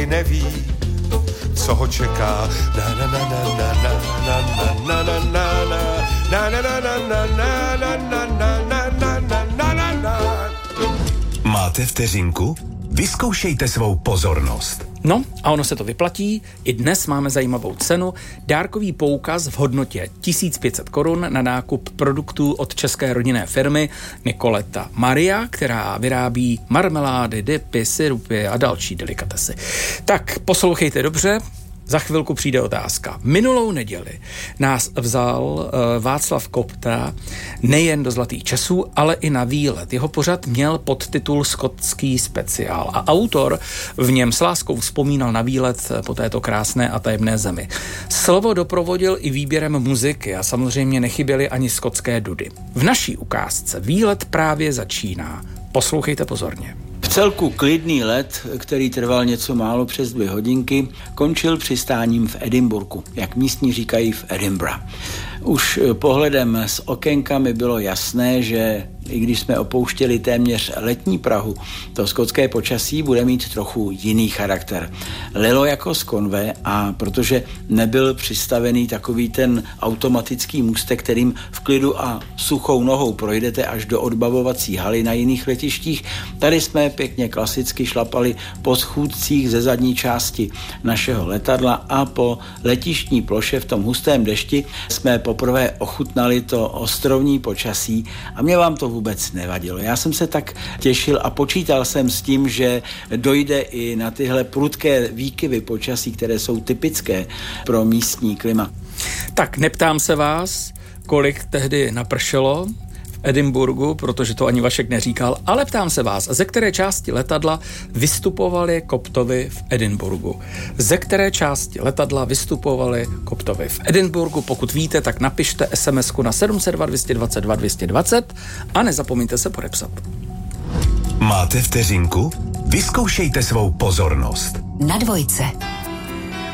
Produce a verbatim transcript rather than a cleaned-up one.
taky neví, co ho čeká. Na na na na na na na na na na na na na na na na na na na na. Máte vteřinku? Vyzkoušejte svou pozornost. No a ono se to vyplatí. I dnes máme zajímavou cenu. Dárkový poukaz v hodnotě tisíc pět set korun na nákup produktů od české rodinné firmy Nicoletta Maria, která vyrábí marmelády, dipy, sirupy a další delikatesy. Tak poslouchejte dobře. Za chvilku přijde otázka. Minulou neděli nás vzal uh, Václav Kopta nejen do Zlatých časů, ale i na výlet. Jeho pořad měl podtitul Skotský speciál a autor v něm s láskou vzpomínal na výlet po této krásné a tajemné zemi. Slovo doprovodil i výběrem muziky a samozřejmě nechyběly ani skotské dudy. V naší ukázce výlet právě začíná. Poslouchejte pozorně. V celku klidný let, který trval něco málo přes dvě hodinky, končil přistáním v Edinburghu, jak místní říkají v Edinburgh. Už pohledem z okénka mi bylo jasné, že i když jsme opouštěli téměř letní Prahu, to skotské počasí bude mít trochu jiný charakter. Lilo jako z konve a protože nebyl přistavený takový ten automatický můstek, kterým v klidu a suchou nohou projdete až do odbavovací haly na jiných letištích, tady jsme pěkně klasicky šlapali po schůdcích ze zadní části našeho letadla a po letištní ploše v tom hustém dešti jsme poprvé ochutnali to ostrovní počasí a mě vám to vůbec nevadilo. Já jsem se tak těšil a počítal jsem s tím, že dojde i na tyhle prudké výkyvy počasí, které jsou typické pro místní klima. Tak neptám se vás, kolik tehdy napršelo v Edinburghu, protože to ani Vašek neříkal, ale ptám se vás, ze které části letadla vystupovali Koptovi v Edinburghu? Ze které části letadla vystupovali Koptovi v Edinburghu? Pokud víte, tak napište es em esku na sedm set dva, dvě stě dvacet dva, dvě stě dvacet a nezapomeňte se podepsat. Máte vteřinku? Vyzkoušejte svou pozornost. Na dvojce.